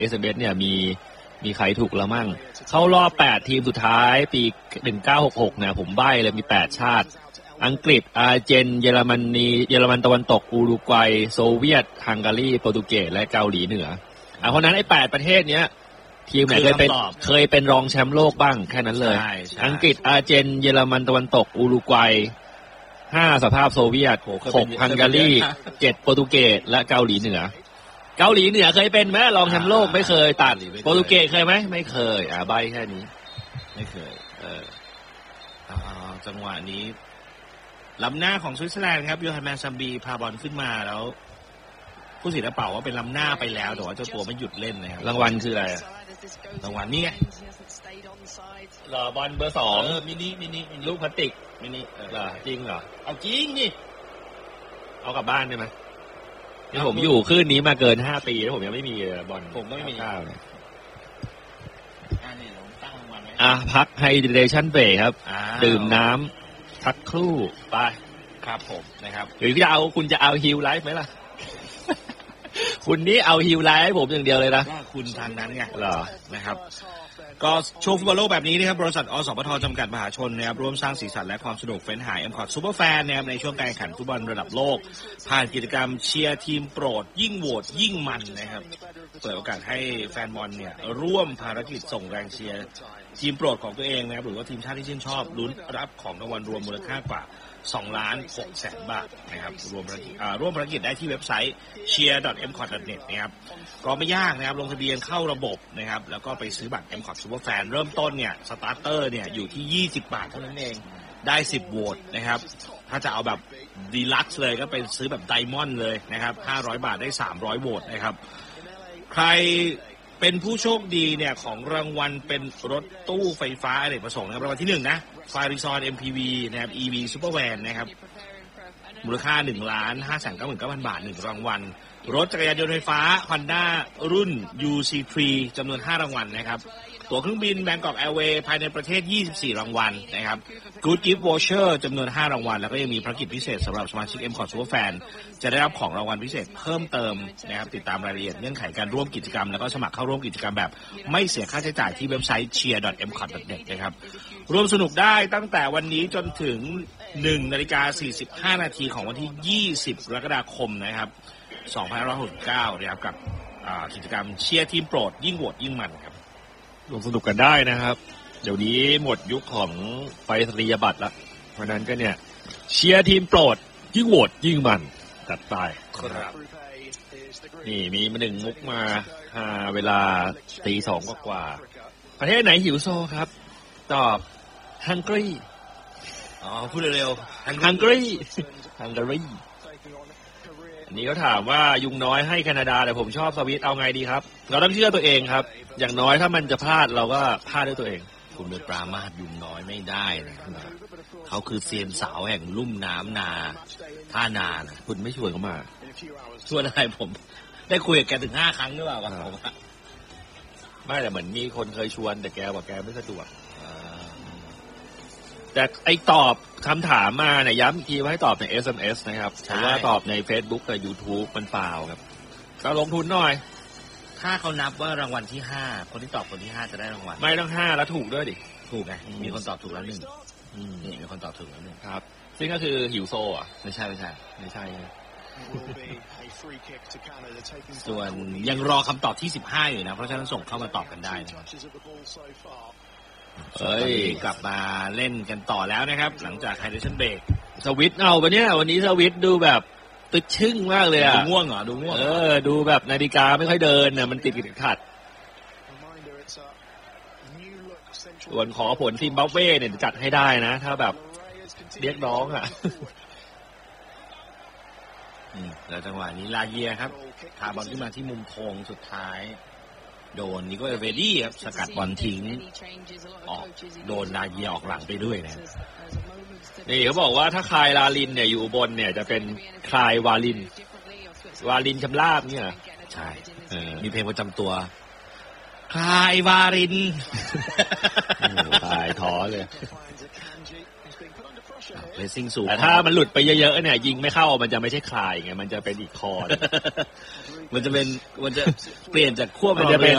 SMS เนี่ยมีใครถูกแล้วมั่งเข้ารอบ8ทีมสุดท้ายปี1966เนี่ยผมใบ้เลยมี8ชาติอังกฤษอาร์เจนเยอรมันตะวันตกอุรุกวัยโซเวียตฮังการีโปรตุเกสและเกาหลีเหนือเพราะนั้นไอ้8ประเทศเนี้ยทีมไหนเคยเป็นรองแชมป์โลกบ้างแค่นั้นเลยอังกฤษอาร์เจนเยอรมันตะวันตกอุรุกวัย5สภาพโซเวียต6ฮังการี7โปรตุเกสและเกาหลีเหนือเคยเป็นไหมรองแชมป์โลกไม่เคยตัดโปรตุเกสเคยไหมไม่เคยใบแค่นี้ไม่เคยจังหวะนี้ล้ำหน้าของสวิตเซอร์แลนด์ครับโยฮันแมนซัมบีพาบอลขึ้นมาแล้วผู้สิทธิ์เป่าว่าเป็นล้ำหน้าไปแล้วแต่ว่าเจ้าตัวไม่หยุดเล่นนะครับรางวัลคืออะไรรางวัลนี่ไงเหรอบอลเบอร์2มินิลูกพลาสติกมินิเหรอจริงเหรอเอาจริงนี่เอากลับบ้านได้ไหมนี่ผมอยู่คลื่นนี้มาเกิน5ปีแล้วผมยังไม่มีบอลผมไม่มีข้าวนี่ผมตั้งรางวัลไว้พักไฮเดรชั่นเบรกครับดื่มน้ำพักครู่ไปครับผมนะครับหรือคุณจะเอาฮิลไลฟ์ไหมล่ะ คุณนี่เอาฮิลไลฟ์ให้ผมอย่างเดียวเลยนะว่าคุณทางนั้นไงเหรอนะครับก็โชว์ฟุตบอลโลกแบบนี้นะครับบริษัทอสปทจำกัดมหาชนนะครับร่วมสร้างสีสันและความสนุกเฟ้นหา M.Cot Super Fan นะครับในช่วงการแข่งขันฟุตบอลระดับโลกผ่านกิจกรรมเชียร์ทีมโปรดยิ่งโหวตยิ่งมันนะครับเปิดโอกาสให้แฟนบอลเนี่ยร่วมภารกิจส่งแรงเชียร์ทีมโปรดของตัวเองนะครับหรือว่าทีมชาติที่ชื่นชอบลุ้นรับของรางวัลรวมมูลค่ากว่า2,600,000 บาทนะครับร่วมภารกิจได้ที่เว็บไซต์ cheer.mcot.net นะครับก็ไม่ยากนะครับลงทะเบียนเข้าระบบนะครับแล้วก็ไปซื้อบัตร M.Cot Super Fan เริ่มต้นเนี่ยสตาร์เตอร์เนี่ยอยู่ที่20 บาทเท่านั้นเองได้10โหวตนะครับถ้าจะเอาแบบดีลักซ์เลยก็เป็นซื้อแบบไดมอนด์เลยนะครับ500 บาทได้300โหวตนะครับใครเป็นผู้โชคดีเนี่ยของรางวัลเป็นรถตู้ไฟฟ้าอเนกประสงค์นะครับรางวัลที่1นะFarizon MPV นะครับ EV Super Van นะครับมูลค่า 1,599,000 บาท1รางวัลรถจักรยานยนต์ไฟฟ้า Honda รุ่น UC3 จำนวน5รางวัลนะครับตั๋วเครื่องบิน Bangkok Airways ภายในประเทศ24รางวัลนะครับ Good Gift Voucher จำนวน5รางวัลแล้วก็ยังมีภารกิจพิเศษสำหรับสมาชิก M.Cot Super Fan จะได้รับของรางวัลพิเศษเพิ่มเติมนะครับติดตามรายละเอียดเงื่อนไขการร่วมกิจกรรมแล้วก็สมัครเข้าร่วมกิจกรรมแบบไม่เสียค่าใช้จ่ายที่เว็บไซต์ cheer.mcot.net นะครับร่วมสนุกได้ตั้งแต่วันนี้จนถึง 1:45 นาทีของวันที่20กรกฎาคมนะครับ2569นะครับกับกิจกรรมเชียร์ทีมโปรดยิ่งโหวตยิ่งมันครับร่วมสนุกกันได้นะครับเดี๋ยวนี้หมดยุคของไฟสรียบัตรละเพราะนั้นก็เนี่ยเชียร์ทีมโปรดยิ่งโหวตยิ่งมันจัดไปครับนี่มีมา1มุกมาเวลา 2:00 กว่าประเทศไหนหิวโซครับตอบฮังการีพูดเร็วๆฮังการีอันนี้เขาถามว่ายุงน้อยให้แคนาดาแต่ผมชอบสวิตเอาไงดีครับเราต้องเชื่อตัวเองครับอย่างน้อยถ้ามันจะพลาดเราก็พลาดด้วยตัวเองคุณไปปรามาสยุงน้อยไม่ได้นะเขาคือเซียนสาวแห่งลุ่มน้ำนาท่านานะคุณไม่ชวนเขามาชวนอะไรผมได้คุยกับแกถึง5 ครั้งหรือเปล่าครับผมไม่แต่เหมือนมีคนเคยชวนแต่แกบอกแกไม่สะดวกแต่ไอตอบคำถามมาเนี่ยย้ำอีกทีว่าให้ตอบใน SMS นะครับเพราะว่าตอบใน Facebook กับ YouTube มันเปล่าครับก็ลงทุนหน่อยถ้าเขานับว่ารางวัลที่5คนที่ตอบคนที่5จะได้รางวัลไม่ต้อง5แล้วถูกด้วยดิถูกไงมีคนตอบถูกแล้ว1นี่มีคนตอบถูกแล้ว1 ครับซึ่งก็คือหิวโซอ่ะไม่ใช่ส่วนยังรอคำตอบที่15อยู่นะเพราะฉะนั้นส่งเข้ามาตอบกันได้นะครับกลับมาเล่นกันต่อแล้วนะครับหลังจากไฮเดรชั่นเบรกสวิตเอาวันนี้สวิตดูแบบตึกชึ่งมากเลยอ่ะดูง่วงเหรอดูง่วงดูแบบนาฬิกาไม่ค่อยเดินน่ะมันติดขัดส่วนขอผลซิมบับเว่เนี่ยจัดให้ได้นะถ้าแบบเรียกน้องอ่ะแล้วจังหวะนี้ลาเยียครับพาบอลขึ้นมาที่มุมโค้งสุดท้ายโดนนิโก้เอเวดี้ครับสกัดบอลทิ้งออกโดนลาเยียออกหลังไปด้วยนะนี่เขาบอกว่าถ้าคลายลาลินเนี่ยอยู่บนเนี่ยจะเป็นคลายวาลินชำราบเนี่ยใช่มีเพลงประจำตัวคลายวาลินคลายท้อเลยเลสซิ่งสูงแต่ถ้ามันหลุดไปเยอะๆเนี่ยยิงไม่เข้ามันจะไม่ใช่คลายไงมันจะเป็นอีกคอมันจะเปลี่ยนจากควบมันจะเป็น